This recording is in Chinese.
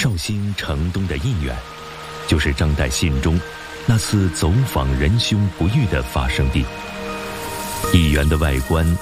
绍兴城东的应远，就是张岱信中那次走访仁兄不遇的发生地。义园的外观